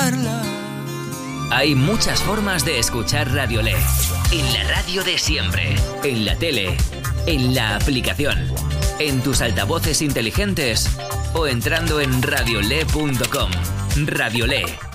olvidarla. Hay muchas formas de escuchar Radiolé. En la radio de siempre, en la tele, en la aplicación, en tus altavoces inteligentes o entrando en radiolé.com. Radiolé.